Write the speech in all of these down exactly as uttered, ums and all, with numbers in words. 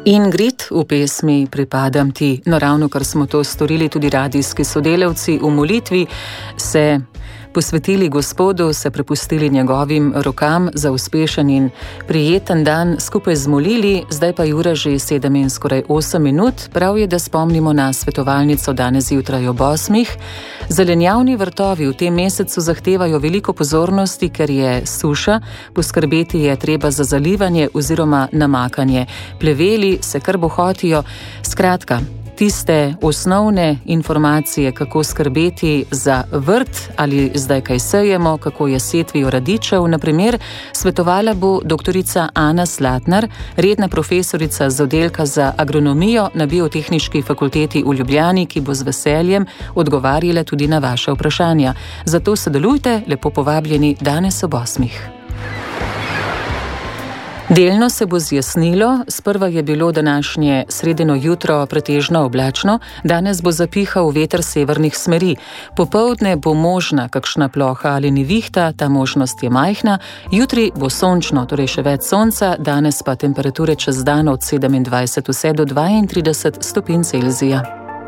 Ingrid v pesmi Pripadam ti. No, ravno kar smo to storili tudi radijski sodelavci v molitvi, se posvetili Gospodu, se prepustili njegovim rokam za uspešen in prijeten dan, skupaj zmolili, zdaj pa je ura že sedem in skoraj osem minut. Prav je, da spomnimo na svetovalnico danes zjutraj ob osmih. Zelenjavni vrtovi v tem mesecu zahtevajo veliko pozornosti, ker je suša, poskrbeti je treba za zalivanje oziroma namakanje. Pleveli se kar bohotijo, skratka, tiste osnovne informacije, kako skrbeti za vrt ali zdaj kaj sejemo, kako je setvijo radičev, na primer, svetovala bo doktorica Ana Slatnar, redna profesorica z oddelka za agronomijo na Biotehniški fakulteti v Ljubljani, ki bo z veseljem odgovarjala tudi na vaše vprašanja. Zato sodelujte, lepo povabljeni danes ob osmih. Delno se bo zjasnilo, sprva je bilo današnje sredino jutro pretežno oblačno, danes bo zapihal veter severnih smeri. Popoldne bo možna kakšna ploha ali nevihta, ta možnost je majhna, jutri bo sončno, torej še več sonca, danes pa temperature čez dan od sedemindvajset vse do dvaintrideset stopinj Celzija.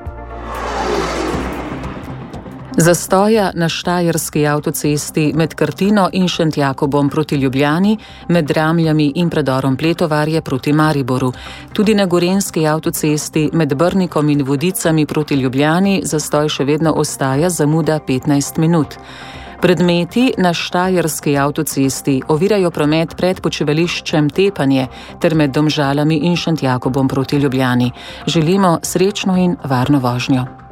Zastoja na štajerski avtocesti med Krtino in Šentjakobom proti Ljubljani, med Ramljami in predorom Pletovarje proti Mariboru. Tudi na gorenjski avtocesti med Brnikom in Vodicami proti Ljubljani zastoj še vedno ostaja, zamuda petnajst minut. Predmeti na štajerski avtocesti ovirajo promet pred počivališčem Tepanje ter med Domžalami in Šentjakobom proti Ljubljani. Želimo srečno in varno vožnjo.